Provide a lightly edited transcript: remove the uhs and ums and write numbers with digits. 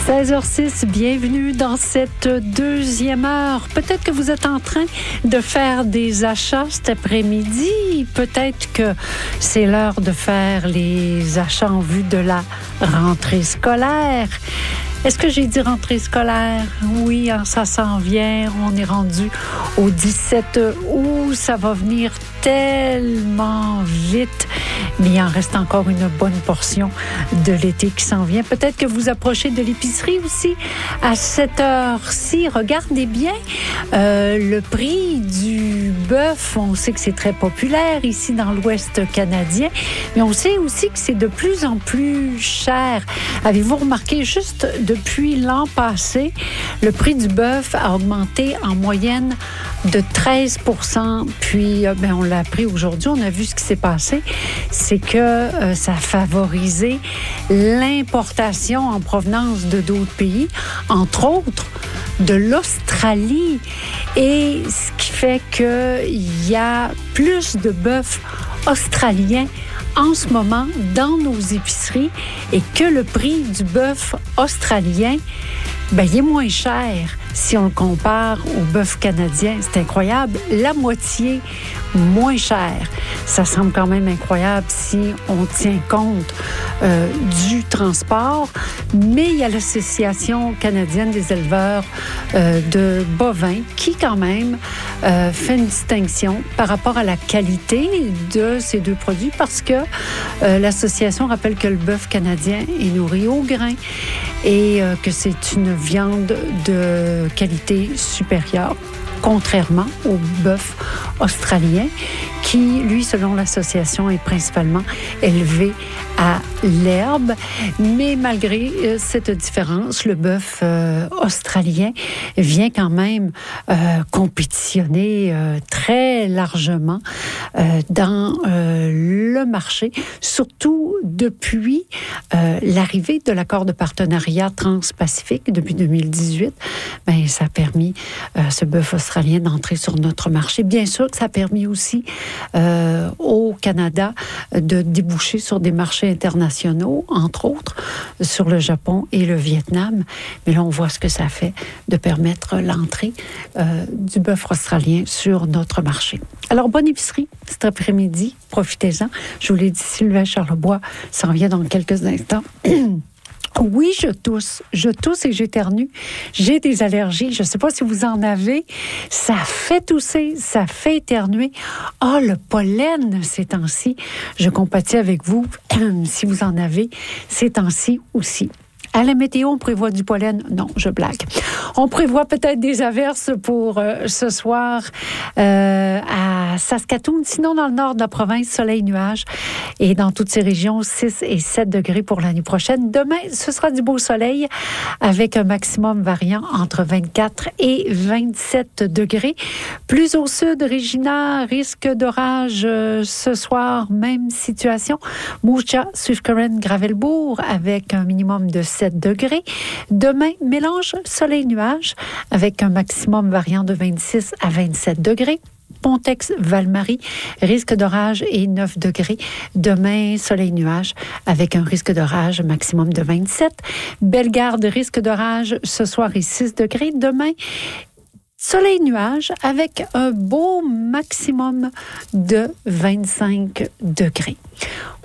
16h06, bienvenue dans cette deuxième heure. Peut-être que vous êtes en train de faire des achats cet après-midi. Peut-être que c'est l'heure de faire les achats en vue de la rentrée scolaire. Est-ce que j'ai dit rentrée scolaire? Oui, ça s'en vient. On est rendu au 17 août. Ça va venir tellement vite. Mais il en reste encore une bonne portion de l'été qui s'en vient. Peut-être que vous approchez de l'épicerie aussi à cette heure-ci. Regardez bien le prix du bœuf. On sait que c'est très populaire ici dans l'Ouest canadien, mais on sait aussi que c'est de plus en plus cher. Avez-vous remarqué, juste depuis l'an passé, le prix du bœuf a augmenté en moyenne de 13 %. Puis, on l'a appris aujourd'hui, on a vu ce qui s'est passé. C'est que ça a favorisé l'importation en provenance de d'autres pays, entre autres de l'Australie. Et ce qui fait qu'il y a plus de bœuf australien en ce moment dans nos épiceries et que le prix du bœuf australien, il est moins cher si on le compare au bœuf canadien. C'est incroyable. La moitié moins cher. Ça semble quand même incroyable si on tient compte du transport. Mais il y a l'Association canadienne des éleveurs de bovins qui, quand même, fait une distinction par rapport à la qualité de ces deux produits parce que l'association rappelle que le bœuf canadien est nourri au grain et que c'est une viande de qualité supérieure, contrairement au bœuf australien qui, lui, selon l'association, est principalement élevé à l'herbe. Mais malgré cette différence, le bœuf australien vient quand même compétitionner très largement dans le marché, surtout depuis l'arrivée de l'accord de partenariat transpacifique depuis 2018. Ça a permis ce bœuf australien d'entrer sur notre marché. Bien sûr que ça a permis aussi au Canada de déboucher sur des marchés internationaux, entre autres sur le Japon et le Vietnam. Mais là, on voit ce que ça fait de permettre l'entrée du bœuf australien sur notre marché. Alors, bonne épicerie cet après-midi. Profitez-en. Je vous l'ai dit, Sylvain Charlebois s'en vient dans quelques instants. Oui, je tousse et j'éternue. J'ai des allergies. Je ne sais pas si vous en avez. Ça fait tousser, ça fait éternuer. Le pollen ces temps-ci. Je compatis avec vous si vous en avez ces temps-ci aussi. À la météo, on prévoit du pollen. Non, je blague. On prévoit peut-être des averses pour ce soir à Saskatoon. Sinon, dans le nord de la province, soleil, nuages. Et dans toutes ces régions, 6 et 7 degrés pour l'année prochaine. Demain, ce sera du beau soleil avec un maximum variant entre 24 et 27 degrés. Plus au sud, Regina, risque d'orage ce soir, même situation. Moose Jaw, Swift Current, Gravelbourg avec un minimum de 7 degrés. Demain, mélange soleil-nuage avec un maximum variant de 26 à 27 degrés. Pontex-Val-Marie, risque d'orage et 9 degrés. Demain, soleil-nuage avec un risque d'orage maximum de 27. Bellegarde, risque d'orage ce soir et 6 degrés. Demain, soleil-nuage avec un beau maximum de 25 degrés.